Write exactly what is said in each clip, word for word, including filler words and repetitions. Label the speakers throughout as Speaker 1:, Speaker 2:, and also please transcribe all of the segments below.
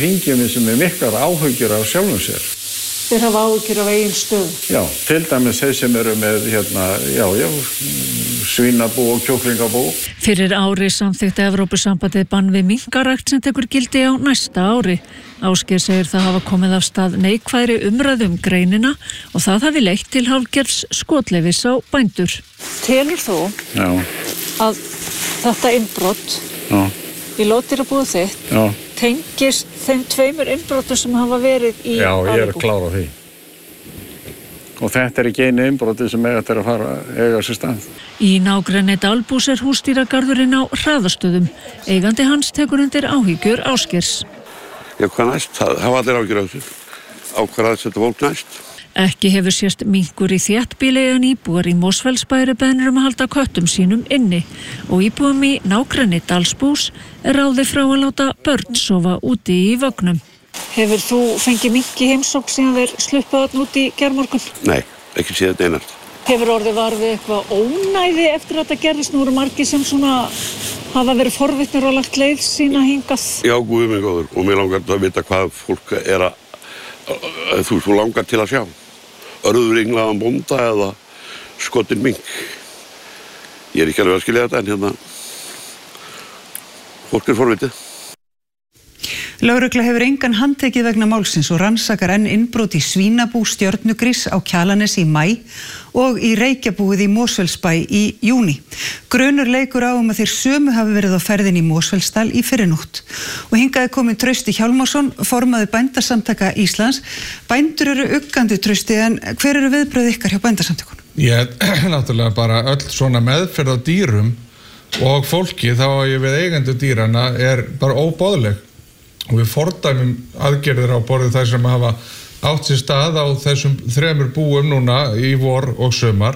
Speaker 1: hringi mig sem er miklar áhyggjur af sjálfum sér.
Speaker 2: Þeir hafa áhyggjur af eigin stöðu.
Speaker 1: Já, til dæmis þeir sem eru með hérna, já, já, svínabú og kjúklingabú.
Speaker 2: Fyrir ári samþykkti Evrópusambandið bann við minkarækt sem tekur gildi á næsta ári. Ásgeir segir það hafa komið af stað neikvæðri umræðu um greinina og það hafi leitt til hálfgerðs skotleyfis á bændur. Telur þú
Speaker 1: já.
Speaker 2: Að þetta innbrot
Speaker 1: já.
Speaker 2: Í loðdýrabúið þitt
Speaker 1: já.
Speaker 2: Tengist þeim tveimur innbrotum sem hafa verið í
Speaker 1: Já, ég er
Speaker 2: Alibú?
Speaker 1: klár á því. Og þetta er ekki einu innbroti sem eiga til að fara eiga sér stað.
Speaker 2: Í nágrenni Dalbús er húsdýragarðurinn á Hraðastöðum. Eigandi hans tekur undir áhyggjur Ásgeirs.
Speaker 3: Já, hvað næst? Það hafa allir áhyggjur af þessu. Á hvað að setja fólk næst?
Speaker 2: Ekki hefur sést minkur í þéttbýli en íbúar í Mosfellsbæ eru beðnir um að halda köttum sínum inni og íbúum í nágrenni Dalsbús er ráðið frá að láta börn sofa úti í vögnum. Hefur þú fengið mink í heimsókn síðan þeir sluppu þarna út í gærmorgun?
Speaker 3: Nei, ekki síðan einast.
Speaker 2: Hefur orðið var við eitthvað ónæði eftir að þetta gerðist? Nú eru margir sem svona hafa verið forvitnir og lagt leið sína hingað.
Speaker 3: Já, guð mig góður og mér langar að vita hvað fólk er að, þú svo langar til að sjá. Örður ringlaðan bónda eða skotin mink. Ég er ekki alveg að skilja þetta en hérna fólk er forvitið.
Speaker 4: Lögregla hefur engan handtekið vegna málsins og rannsakar enn innbrot í svínabú Stjörnugrís á Kjalarnesi í maí og í Reykjabúið í Mosfellsbæ í júní. Grunur leikur á um að þeir sömu hafi verið á ferðin í Mosfellsdal í fyrrinótt. Og hingað er komin Trausti Hjálmarsson, formaður Bændasamtaka Íslands. Bændur eru uggandi, Trausti, en hver eru viðbrögð ykkar hjá Bændasamtökunum?
Speaker 5: Ég er náttúrulega bara öll svona meðferð á dýrum og fólki þá að ég við eigendur dýrana er bara óboðleg. Og við fordæmum aðgerðir á borðið þær sem hafa átt sér stað á þessum þremur búum núna í vor og sumar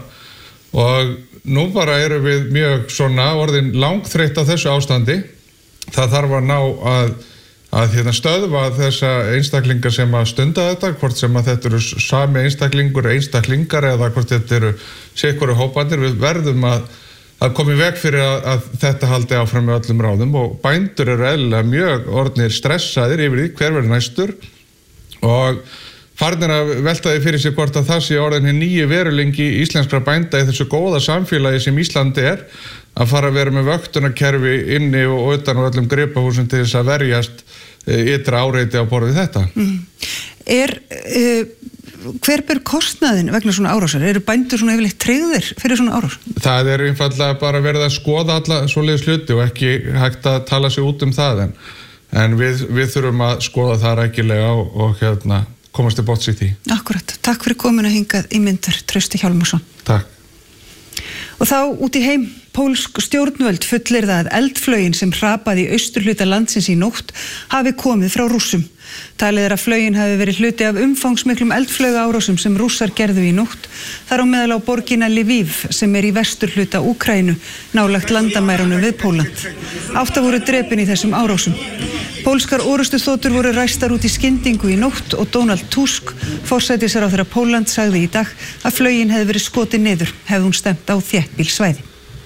Speaker 5: og nú bara erum við mjög svona orðin langþreytt á þessu ástandi. Það þarf að ná að, að hérna, stöðva þessa einstaklingar sem að stunda þetta, hvort sem að þetta eru sami einstaklingur, einstaklingar eða hvort þetta eru sérhverju hópandir. Við verðum að að komi veg fyrir að, að þetta haldi áfram með öllum ráðum og bændur eru eðlilega mjög orðnir stressaðir yfir því hver verður næstur og farnir að velta því fyrir sig hvort að það sé orðin hinn nýju veruleiki íslenskra bænda í þessu góða samfélagi sem Íslandi er að fara að vera með vöktunarkerfi inni og utan og öllum gripahúsum til þess að verjast ytra áreiti á borð við þetta.
Speaker 4: Mm. Er, uh, hver ber kostnaðin vegna svona árásar? Eru bændur svona yfirleitt tryggðir fyrir svona árás?
Speaker 5: Það er einfaldlega bara verið að skoða alla svoleiðis hluti og ekki hægt að tala sig út um það en, en við, við þurfum að skoða það rækilega og, og hérna, komast til botns í því.
Speaker 4: Akkurat. Takk fyrir komuna hingað í myndur, Trausti Hjálmarsson.
Speaker 5: Takk.
Speaker 4: Og þá út í heim, pólsk stjórnvöld fullyrða að eldflaugin sem hrapaði í austurhluta landsins í nótt hafi komið frá Rússum. Talið er að flaugin hafi verið hluti af umfangsmiklum eldflaugaárásum sem Rússar gerðu í nótt, þar á meðal á borgina Lviv sem er í vesturhluta Úkraínu, nálægt landamærunum við Pólland. Átta voru drepin í þessum árásum. Pólskar orrustuþotur voru ræstar út í skyndingu í nótt og Donald Tusk, forsætisráðherra Pólland, sagði í dag að flaugin hefði verið skotin niður, hefði hún stefnt á þéttbýlissvæði.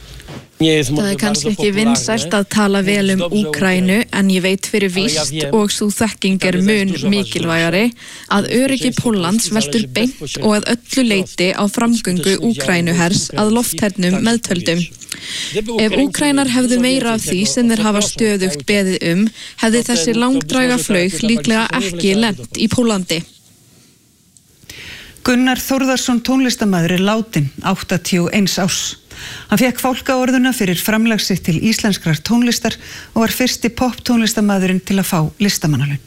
Speaker 6: Það er kannski ekki vinsælt að tala vel um Úkraínu en ég veit fyrir víst og sú þekking er mun mikilvægari að öryggi Póllands veltur beint og að öllu leyti á framgöngu Úkraínuhers að lofthernum meðtöldum. Ef Úkraínar hefðu meira af því sem þeir hafa stöðugt beðið um, hefði þessi langdræga flaug líklega ekki lent í Póllandi.
Speaker 4: Gunnar Þórðarsson tónlistarmaður er látinn, áttatíu og eins árs. Hann fékk fálkaorðuna fyrir framlag sitt til íslenskrar tónlistar og var fyrsti poptónlistarmaðurinn til að fá listamannalaun.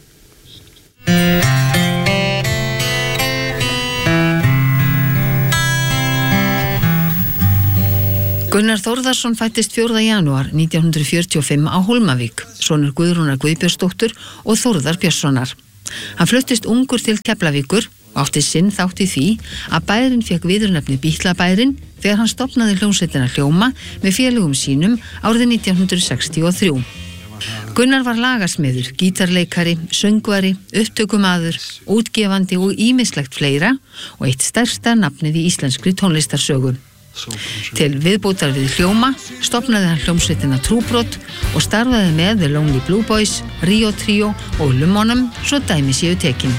Speaker 7: Gunnar Þórðarsson fættist fjórða janúar nítján hundruð fjörutíu og fimm á Hólmavík, sonur Guðrúnar Guðbjörnsdóttur og Þórðar Björnssonar. Hann fluttist ungur til Keflavíkur og átti sinn þátt í því að bærinn fékk viðurnefni Bítlabærinn þegar hann stofnaði hljómsveitina Hljóma með félögum sínum árið nítján hundruð sextíu og þrjú. Gunnar var lagasmiður, gítarleikari, söngvari, upptökumaður, útgefandi og ýmislegt fleira og eitt stærsta nafnið í íslenskri tónlistarsögu. Til viðbótar við hljóma stofnaði hann hljómsveitina Trúbrot og starfaði með The Lonely Blue Boys, Rio Trio og Lumonum, svo dæmi séu tekin.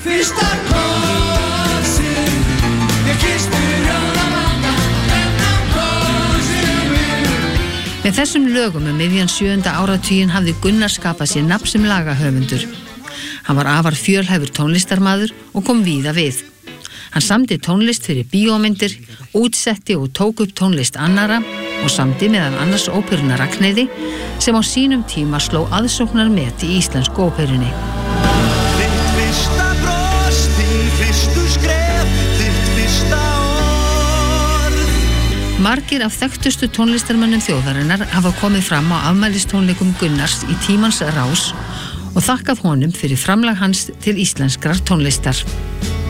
Speaker 7: Með þessum lögum um miðjan sjöunda áratuginn hafði Gunnar skapað sér nafn sem lagahöfundur. Hann var afar fjölhæfur tónlistarmaður og kom víða við. Hann samdi tónlist fyrir bíómyndir, útsetti og tók upp tónlist annara og samdi meðal annars óperuna Ragnheiði sem á sínum tíma sló aðsóknarmet í íslensku óperunni. Þitt fyrsta bros, þín fyrstu skref, þitt fyrsta orð. Margir af þekktustu tónlistarmönnum þjóðarinnar hafa komið fram á afmælistónleikum Gunnars í tímans rás og þakkað honum fyrir framlag hans til íslenskrar tónlistar.